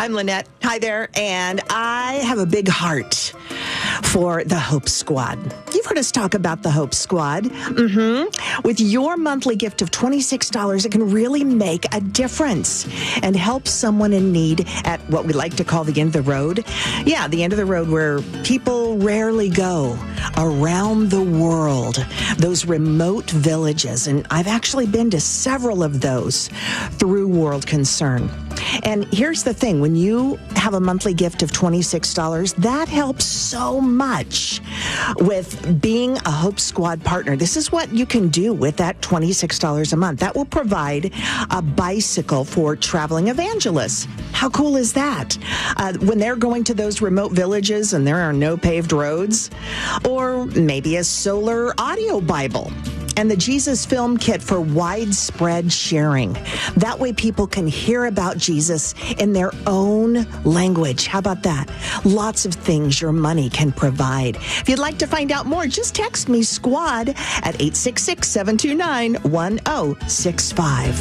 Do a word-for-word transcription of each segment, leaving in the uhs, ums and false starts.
I'm Lynette. Hi there. And I have a big heart for the Hope Squad. You've heard us talk about the Hope Squad. Mm-hmm. With your monthly gift of twenty-six dollars, it can really make a difference and help someone in need at what we like to call the end of the road. Yeah, the end of the road where people rarely go, around the world, those remote villages. And I've actually been to several of those through World Concern. And here's the thing, when you have a monthly gift of twenty-six dollars, that helps so much with being a Hope Squad partner. This is what you can do with that twenty-six dollars a month. That will provide a bicycle for traveling evangelists. How cool is that? Uh, when they're going to those remote villages and there are no paved roads, or maybe a solar audio Bible. And the Jesus Film Kit for widespread sharing. That way people can hear about Jesus in their own language. How about that? Lots of things your money can provide. If you'd like to find out more, just text me SQUAD at eight six six, seven two nine, one zero six five.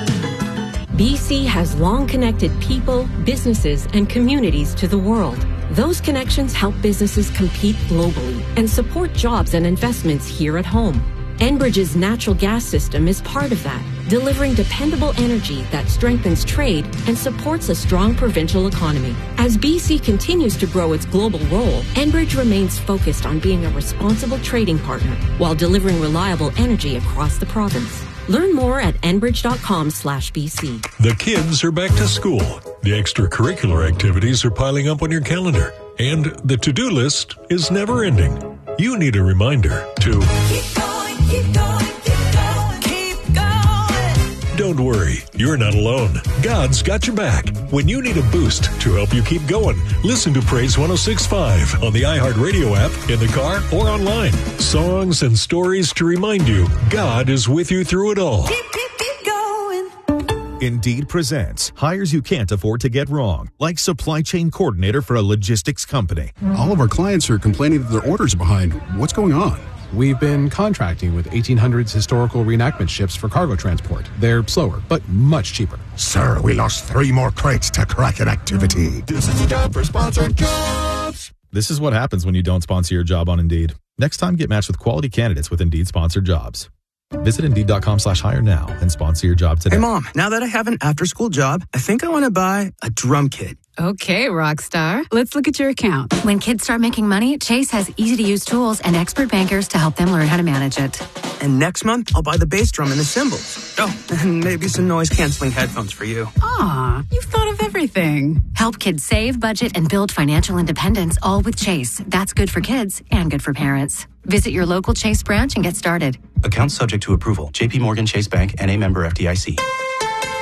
B C has long connected people, businesses, and communities to the world. Those connections help businesses compete globally and support jobs and investments here at home. Enbridge's natural gas system is part of that, delivering dependable energy that strengthens trade and supports a strong provincial economy. As B C continues to grow its global role, Enbridge remains focused on being a responsible trading partner while delivering reliable energy across the province. Learn more at enbridge.com slash BC. The kids are back to school. The extracurricular activities are piling up on your calendar. And the to-do list is never ending. You need a reminder to keep going, keep going, keep going, keep going. Don't worry, you're not alone. God's got your back. When you need a boost to help you keep going, listen to Praise one oh six point five on the iHeartRadio app, in the car, or online. Songs and stories to remind you God is with you through it all. Keep, keep, keep going. Indeed presents hires you can't afford to get wrong, like supply chain coordinator for a logistics company. All of our clients are complaining that their orders are behind. What's going on? We've been contracting with eighteen hundreds historical reenactment ships for cargo transport. They're slower, but much cheaper. Sir, we lost three more crates to Kraken activity. This is the job for sponsored jobs. This is what happens when you don't sponsor your job on Indeed. Next time, get matched with quality candidates with Indeed sponsored jobs. Visit Indeed.com slash hire now and sponsor your job today. Hey, Mom, now that I have an after-school job, I think I want to buy a drum kit. Okay, Rockstar. Let's look at your account. When kids start making money, Chase has easy-to-use tools and expert bankers to help them learn how to manage it. And next month, I'll buy the bass drum and the cymbals. Oh, and maybe some noise-canceling headphones for you. Aw, you've thought of everything. Help kids save, budget, and build financial independence, all with Chase. That's good for kids and good for parents. Visit your local Chase branch and get started. Account subject to approval. J P Morgan Chase Bank, N A member F D I C.